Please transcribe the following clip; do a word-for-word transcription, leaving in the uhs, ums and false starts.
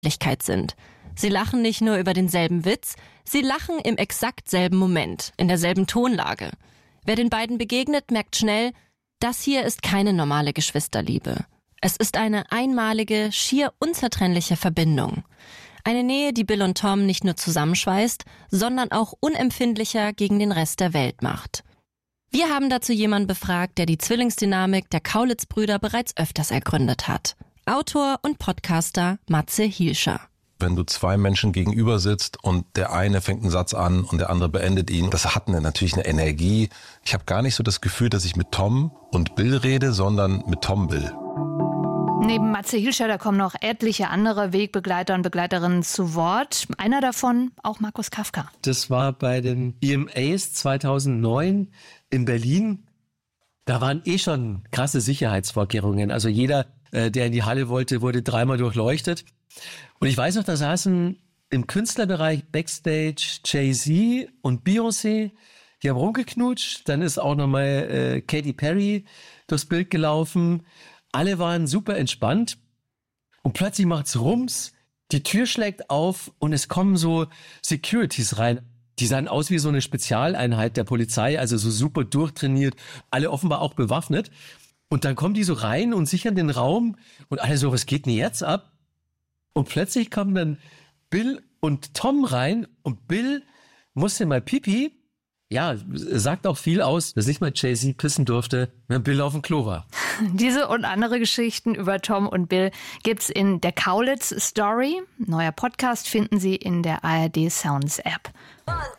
Ähnlichkeit sind. Sie lachen nicht nur über denselben Witz, sie lachen im exakt selben Moment, in derselben Tonlage. Wer den beiden begegnet, merkt schnell, das hier ist keine normale Geschwisterliebe. Es ist eine einmalige, schier unzertrennliche Verbindung. Eine Nähe, die Bill und Tom nicht nur zusammenschweißt, sondern auch unempfindlicher gegen den Rest der Welt macht. Wir haben dazu jemanden befragt, der die Zwillingsdynamik der Kaulitz-Brüder bereits öfters ergründet hat. Autor und Podcaster Matze Hilscher. Wenn du zwei Menschen gegenüber sitzt und der eine fängt einen Satz an und der andere beendet ihn, das hat eine, natürlich eine Energie. Ich habe gar nicht so das Gefühl, dass ich mit Tom und Bill rede, sondern mit Tom Bill. Neben Matze Hilscher, da kommen noch etliche andere Wegbegleiter und Begleiterinnen zu Wort. Einer davon auch Markus Kafka. Das war bei den E M As zweitausendneun in Berlin. Da waren eh schon krasse Sicherheitsvorkehrungen. Also jeder, äh, der in die Halle wollte, wurde dreimal durchleuchtet. Und ich weiß noch, da saßen im Künstlerbereich Backstage Jay-Z und Beyoncé. Die haben rumgeknutscht. Dann ist auch nochmal äh, Katy Perry durchs Bild gelaufen. Alle waren super entspannt und plötzlich macht's Rums, die Tür schlägt auf und es kommen so Securities rein. Die sahen aus wie so eine Spezialeinheit der Polizei, also so super durchtrainiert, alle offenbar auch bewaffnet. Und dann kommen die so rein und sichern den Raum und alle so, was geht denn jetzt ab? Und plötzlich kommen dann Bill und Tom rein und Bill musste mal Pipi. Ja, sagt auch viel aus, dass nicht mal Jay-Z pissen durfte, wenn Bill auf dem Klo war. Diese und andere Geschichten über Tom und Bill gibt's in der Kaulitz Story. Neuer Podcast finden Sie in der A R D Sounds App.